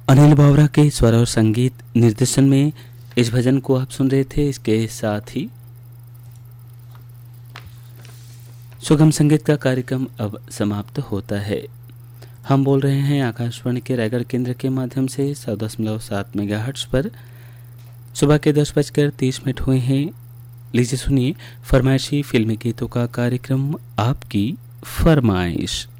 अनिल बावरा के स्वर और संगीत निर्देशन में इस भजन को आप सुन रहे थे। इसके साथ ही सुगम संगीत का कार्यक्रम अब समाप्त होता है। हम बोल रहे हैं आकाशवाणी के रायगढ़ केंद्र के माध्यम से 100.7 मेगाहर्ट्ज पर। सुबह के 10:30 हुए हैं। लीजिए सुनिए फरमाइशी फिल्मी गीतों का कार्यक्रम आपकी फरमाइश।